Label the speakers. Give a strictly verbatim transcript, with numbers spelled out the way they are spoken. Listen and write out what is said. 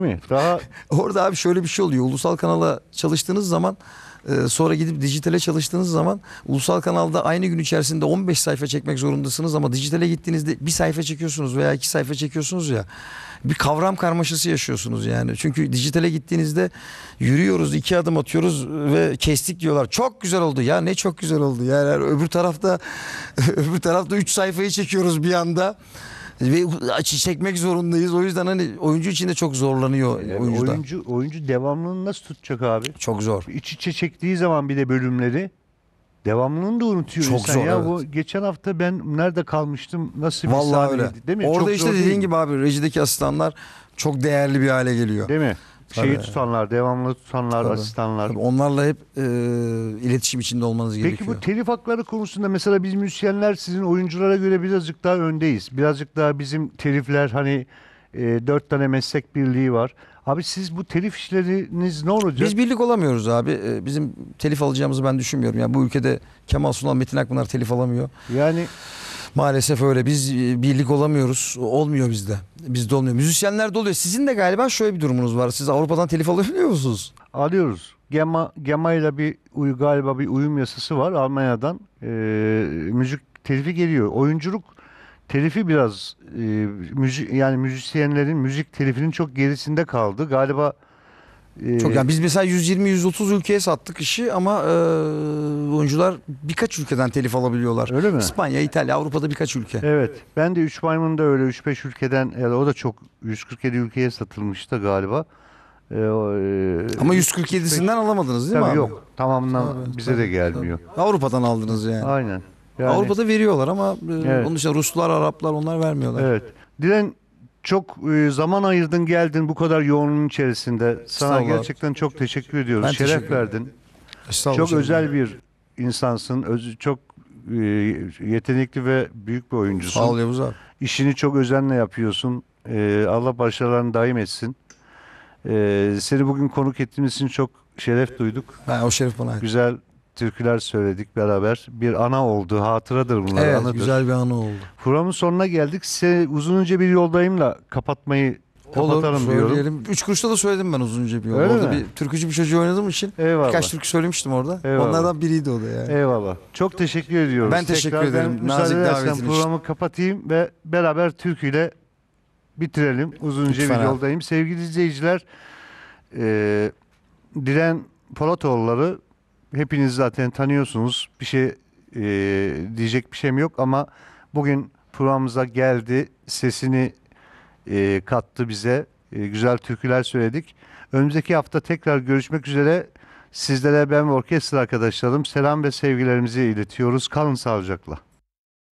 Speaker 1: mi? Daha
Speaker 2: Orada abi şöyle bir şey oluyor. Ulusal kanala çalıştığınız zaman e, sonra gidip dijitale çalıştığınız zaman ulusal kanalda aynı gün içerisinde on beş sayfa çekmek zorundasınız ama dijitale gittiğinizde bir sayfa çekiyorsunuz veya iki sayfa çekiyorsunuz ya. Bir kavram karmaşası yaşıyorsunuz yani. Çünkü dijitale gittiğinizde yürüyoruz, iki adım atıyoruz ve kestik diyorlar. Çok güzel oldu. Ya ne çok güzel oldu. Yani öbür tarafta öbür tarafta üç sayfayı çekiyoruz bir anda. Ve çekmek zorundayız. O yüzden hani oyuncu için de çok zorlanıyor
Speaker 1: yani
Speaker 2: oyuncuda.
Speaker 1: oyuncu oyuncu devamlılığını nasıl tutacak abi?
Speaker 2: Çok zor.
Speaker 1: İç içe çektiği zaman bir de bölümleri devamlılığını da unutuyor
Speaker 2: Çok
Speaker 1: insan
Speaker 2: zor,
Speaker 1: ya.
Speaker 2: evet.
Speaker 1: Bu geçen hafta ben nerede kalmıştım? Nasıl bir
Speaker 2: Vallahi öyle.
Speaker 1: sahneydi, değil mi?
Speaker 2: Orada
Speaker 1: Çok
Speaker 2: işte
Speaker 1: zor değil
Speaker 2: dediğin
Speaker 1: mi?
Speaker 2: gibi abi rejideki asistanlar çok değerli bir hale geliyor.
Speaker 1: Değil mi? Şeyi
Speaker 2: Tabii.
Speaker 1: tutanlar, devamlı tutanlar,
Speaker 2: Tabii.
Speaker 1: asistanlar.
Speaker 2: Tabii onlarla hep e, iletişim içinde olmanız
Speaker 1: Peki
Speaker 2: gerekiyor.
Speaker 1: bu telif hakları konusunda mesela biz müzisyenler sizin oyunculara göre birazcık daha öndeyiz. Birazcık daha bizim telifler hani e, dört tane meslek birliği var. Abi siz bu telif işleriniz ne olacak?
Speaker 2: Biz birlik olamıyoruz abi. E, Bizim telif alacağımızı ben düşünmüyorum. Yani bu ülkede Kemal Sunal, Metin Akpınar telif alamıyor.
Speaker 1: Yani
Speaker 2: Maalesef öyle. Biz e, birlik olamıyoruz. Olmuyor bizde. Bizde olmuyor. Müzisyenlerde oluyor. Sizin de galiba şöyle bir durumunuz var. Siz Avrupa'dan telif alabiliyor musunuz?
Speaker 1: alıyoruz. Gema, Gema ile bir uy, galiba bir uyum yasası var Almanya'dan. E, müzik telifi geliyor. Oyunculuk telifi biraz e, müzik yani müzisyenlerin müzik telifinin çok gerisinde kaldı. Galiba e,
Speaker 2: Çok yani biz mesela yüz yirmi yüz otuz ülkeye sattık işi ama e, oyuncular birkaç ülkeden telif alabiliyorlar.
Speaker 1: öyle mi?
Speaker 2: İspanya, İtalya, Avrupa'da birkaç ülke.
Speaker 1: Evet. Ben de üç maymun'da öyle üç beş ülkeden ya da o da çok yüz kırk yedi ülkeye satılmıştı galiba. Ee, o, e,
Speaker 2: Ama yüz kırk yedisinden alamadınız değil mi
Speaker 1: tabii
Speaker 2: abi?
Speaker 1: yok. Tamamından
Speaker 2: Tabii,
Speaker 1: bize de
Speaker 2: tabii,
Speaker 1: gelmiyor.
Speaker 2: tabii. Avrupa'dan aldınız yani.
Speaker 1: Aynen. Yani,
Speaker 2: Avrupa'da veriyorlar ama e,
Speaker 1: Evet.
Speaker 2: onun dışında Ruslar, Araplar onlar vermiyorlar.
Speaker 1: evet. Dilen çok e, zaman ayırdın geldin bu kadar yoğunluğun içerisinde. Sana
Speaker 2: Estağfurullah.
Speaker 1: gerçekten çok teşekkür ediyoruz.
Speaker 2: Ben
Speaker 1: Şeref
Speaker 2: teşekkür ederim.
Speaker 1: verdin.
Speaker 2: Estağfurullah
Speaker 1: Çok
Speaker 2: canım.
Speaker 1: özel bir insansın. Öz, çok e, yetenekli ve büyük bir oyuncusun.
Speaker 2: Sağ ol Yavuz abi.
Speaker 1: İşini çok özenle yapıyorsun. Ee, Allah başarılarını daim etsin. Ee, seni bugün konuk ettiğimiz için çok şeref duyduk.
Speaker 2: Ben, o şeref bana ait.
Speaker 1: Güzel türküler söyledik beraber. Bir ana oldu, hatıradır bunlar,
Speaker 2: Evet,
Speaker 1: anıdır.
Speaker 2: güzel bir anı oldu.
Speaker 1: Programın sonuna geldik. Size uzunca bir yoldayımla kapatmayı
Speaker 2: Olur,
Speaker 1: kapatalım diyorum.
Speaker 2: söyleyelim. Üç kuruşta da söyledim ben uzunca bir yol.
Speaker 1: Öyle
Speaker 2: Orada
Speaker 1: mi?
Speaker 2: bir türkücü bir çocuğu oynadığım için
Speaker 1: Eyvallah.
Speaker 2: birkaç türkü söylemiştim orada.
Speaker 1: Eyvallah.
Speaker 2: Onlardan biriydi o da yani.
Speaker 1: Eyvallah. Çok teşekkür ediyoruz.
Speaker 2: Ben teşekkür
Speaker 1: Tekrar
Speaker 2: ederim.
Speaker 1: Ben
Speaker 2: Nazik
Speaker 1: müsaade edersen
Speaker 2: davetin için.
Speaker 1: programı kapatayım ve beraber türküyle bitirelim. Uzunca
Speaker 2: Lütfen
Speaker 1: bir
Speaker 2: abi.
Speaker 1: yoldayım. Sevgili izleyiciler, e, Diren Polatoğulları hepiniz zaten tanıyorsunuz. Bir şey e, diyecek bir şeyim yok ama bugün programımıza geldi. Sesini e, kattı bize. E, güzel türküler söyledik. Önümüzdeki hafta tekrar görüşmek üzere. Sizlere ben ve orkestra arkadaşlarım selam ve sevgilerimizi iletiyoruz. Kalın sağlıcakla.